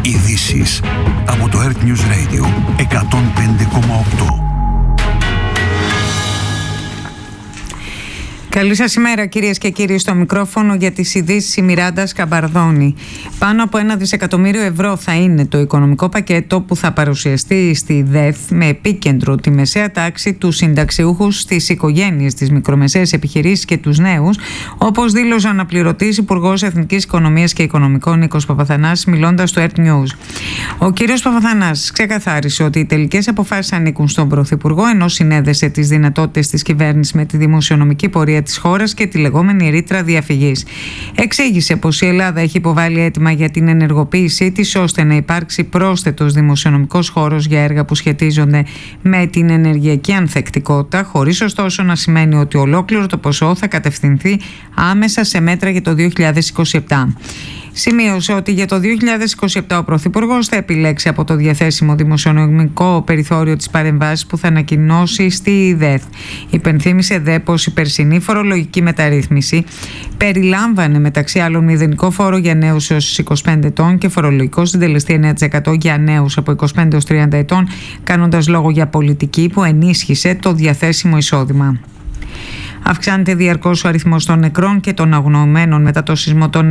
Ειδήσεις από το Earth News Radio 105,8. Καλή σας ημέρα κυρίες και κύριοι, στο μικρόφωνο για τις ειδήσεις η Μιράντα Σκαμπαρδόνη. Πάνω από 1 δισεκατομμύριο ευρώ θα είναι το οικονομικό πακέτο που θα παρουσιαστεί στη ΔΕΘ, με επίκεντρο τη μεσαία τάξη, τους συνταξιούχους, στις οικογένειες, τις μικρομεσαίες επιχειρήσεις και τους νέους, όπως δήλωσε ο αναπληρωτής Υπουργός Εθνικής Οικονομίας και Οικονομικών Νίκος Παπαθανάσης, μιλώντας στο Earth News. Ο κύριος Παπαθανάσης ξεκαθάρισε ότι οι τελικές αποφάσεις ανήκουν στον Πρωθυπουργό, ενώ συνέδεσε τις δυνατότητες της κυβέρνησης με τη δημοσιονομική πορεία της χώρας και τη λεγόμενη ρήτρα διαφυγής. Εξήγησε πως η Ελλάδα έχει υποβάλει αίτημα για την ενεργοποίησή της, ώστε να υπάρξει πρόσθετος δημοσιονομικός χώρος για έργα που σχετίζονται με την ενεργειακή ανθεκτικότητα, χωρίς ωστόσο να σημαίνει ότι ολόκληρο το ποσό θα κατευθυνθεί άμεσα σε μέτρα για το 2027. Σημείωσε ότι για το 2027 ο Πρωθυπουργός θα επιλέξει από το διαθέσιμο δημοσιονομικό περιθώριο τις παρεμβάσεις που θα ανακοινώσει στη ΔΕΘ. Υπενθύμησε δε πως η περσινή φορολογική μεταρρύθμιση περιλάμβανε μεταξύ άλλων μηδενικό φόρο για νέους έως 25 ετών και φορολογικό συντελεστή 9% για νέους από 25 έως 30 ετών, κάνοντας λόγο για πολιτική που ενίσχυσε το διαθέσιμο εισόδημα. Αυξάνεται διαρκώς ο αριθμός των νεκρών και των αγνοωμένων μετά το σεισμό των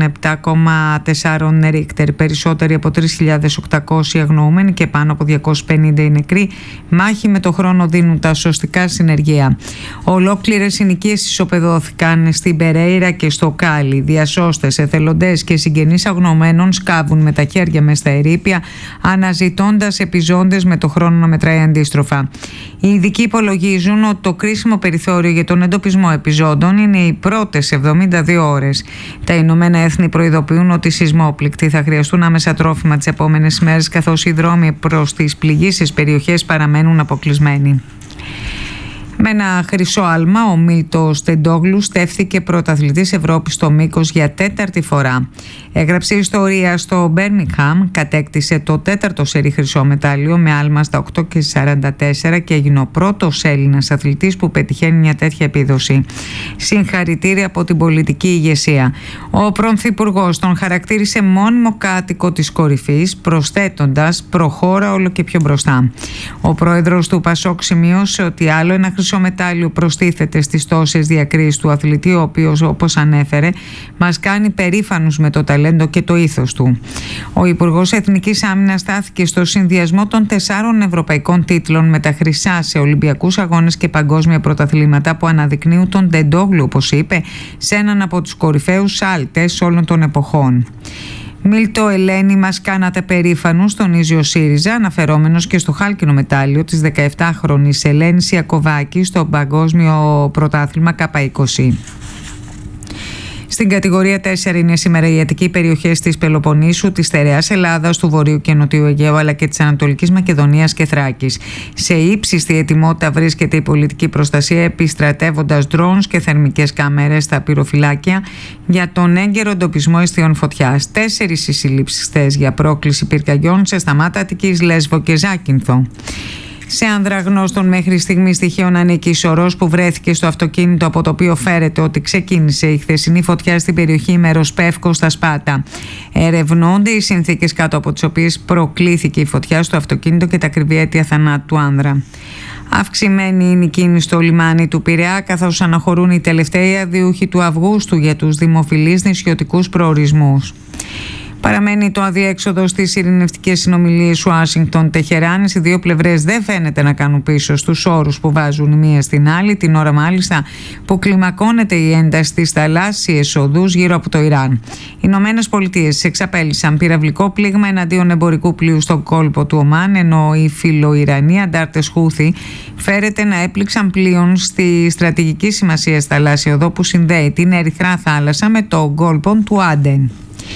7,4 Ρίκτερ. Περισσότεροι από 3.800 αγνοούμενοι και πάνω από 250 οι νεκροί. Μάχη με το χρόνο δίνουν τα σωστικά συνεργεία. Ολόκληρες συνοικίες ισοπεδώθηκαν στην Περέιρα και στο Κάλι. Διασώστες, εθελοντές και συγγενείς αγνοωμένων σκάβουν με τα χέρια μες στα ερείπια, αναζητώντας επιζώντες με το χρόνο να μετράει αντίστροφα. Οι ειδικοί υπολογίζουν ότι το κρίσιμο περιθώριο για τον εντοπισμό επιζώντων είναι οι πρώτες 72 ώρες. Τα Ηνωμένα Έθνη προειδοποιούν ότι οι σεισμόπληκτοι θα χρειαστούν άμεσα τρόφιμα τις επόμενες μέρες, καθώς οι δρόμοι προς τις πληγήσεις περιοχές παραμένουν αποκλεισμένοι. Με ένα χρυσό άλμα, ο Μίλτος Τεντόγλου στέφθηκε πρωταθλητής Ευρώπης στο μήκος για τέταρτη φορά. Έγραψε ιστορία στο Μπέρμιγχαμ, κατέκτησε το τέταρτο σερί χρυσό μετάλλιο με άλμα στα 8,44 και έγινε ο πρώτος Έλληνας αθλητής που πετυχαίνει μια τέτοια επίδοση. Συγχαρητήρια από την πολιτική ηγεσία. Ο Πρωθυπουργός τον χαρακτήρισε μόνιμο κάτοικο της κορυφής, προσθέτοντας «προχώρα όλο και πιο μπροστά». Ο πρόεδρος του Πασόκ σημείωσε ότι άλλο ένα χρυσό μετάλλιο προστίθεται στις τόσες διακρίσεις του αθλητή, ο οποίος, όπως ανέφερε, μας κάνει περήφανους με το ταλέντο και το ήθος του. Ο Υπουργός Εθνικής Άμυνας στάθηκε στο συνδυασμό των 4 ευρωπαϊκών τίτλων με τα χρυσά σε Ολυμπιακούς Αγώνες και παγκόσμια πρωταθλήματα που αναδεικνύουν τον Τεντόγλου, όπως είπε, σε έναν από τους κορυφαίους σάλτες όλων των εποχών. Μίλτο Ελένη, μας κάνατε περήφανους, τονίζει ο ΣΥΡΙΖΑ, αναφερόμενος και στο χάλκινο μετάλλιο της 17χρονης Ελένης Ιακωβάκη στο παγκόσμιο πρωτάθλημα K20. Στην κατηγορία 4 είναι σήμερα οι αττικοί περιοχές της Πελοποννήσου, της Στερεάς Ελλάδας, του Βορείου και Νοτιού Αιγαίου αλλά και της Ανατολικής Μακεδονίας και Θράκης. Σε ύψιστη ετοιμότητα βρίσκεται η πολιτική προστασία, επιστρατεύοντας drones και θερμικές κάμερες στα πυροφυλάκια για τον έγκαιρο εντοπισμό αιστείων φωτιάς. 4 οι συλλήψεις χθες για πρόκληση πυρκαγιών σε Σταμάτα Αττικής, Λέσβο και Ζάκυνθο. Σε ανδραγνώστων μέχρι στιγμή στοιχείων ανήκει η σωρός που βρέθηκε στο αυτοκίνητο από το οποίο φέρεται ότι ξεκίνησε η χθεσινή φωτιά στην περιοχή Μεροσπεύκο στα Σπάτα. Ερευνώνται οι συνθήκες κάτω από τις οποίες προκλήθηκε η φωτιά στο αυτοκίνητο και τα ακριβή αίτια θανάτου του άνδρα. Αυξημένη είναι η κίνηση στο λιμάνι του Πειραιά, καθώς αναχωρούν οι τελευταίοι αδειούχοι του Αυγούστου για τους δημοφιλείς νησιωτικούς προορισμούς. Παραμένει το αδιέξοδο στις ειρηνευτικές συνομιλίες Ουάσιγκτον-Τεχεράνη. Οι δύο πλευρές δεν φαίνεται να κάνουν πίσω στους όρους που βάζουν η μία στην άλλη, την ώρα μάλιστα που κλιμακώνεται η ένταση στις θαλάσσιες οδούς γύρω από το Ιράν. Οι Ηνωμένες Πολιτείες εξαπέλυσαν πυραυλικό πλήγμα εναντίον εμπορικού πλοίου στον κόλπο του Ομάν, ενώ οι φιλοϊρανοί αντάρτες Χούθη φέρεται να έπληξαν πλοίων στη στρατηγική σημασία θαλάσσια οδό που συνδέει την Ερυθρά Θάλασσα με το κόλπο του Άντεν.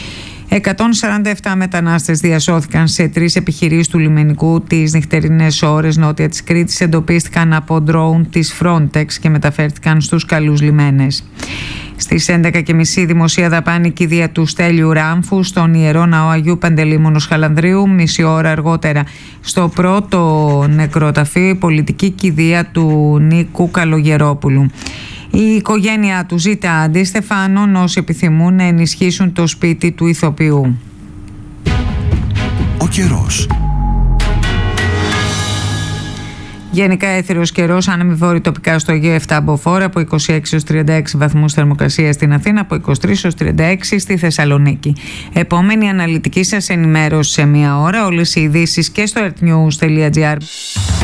147 μετανάστες διασώθηκαν σε 3 επιχειρήσεις του λιμενικού τις νυχτερινές ώρες νότια της Κρήτης. Εντοπίστηκαν από ντρόουν της Frontex και μεταφέρθηκαν στους καλούς λιμένες. Στις 11.30 δημοσία δαπάνη κηδεία του Στέλιου Ράμφου στον Ιερό Ναό Αγίου Παντελεήμονος Χαλανδρίου. Μισή ώρα αργότερα στο πρώτο νεκροταφείο η πολιτική κηδεία του Νίκου Καλογερόπουλου. Η οικογένειά του ζητά αντίστεφανον όσοι επιθυμούν να ενισχύσουν το σπίτι του ηθοποιού. ο καιρός. Γενικά έθειρος καιρός, άνεμοι βόρειοι τοπικά στο Αιγαίο 7 μποφόρ, από 26 έως 36 βαθμούς θερμοκρασία στην Αθήνα, από 23 έως 36 στη Θεσσαλονίκη. Επόμενη αναλυτική σας ενημέρωση σε μία ώρα, όλες οι ειδήσεις και στο earthnews.gr.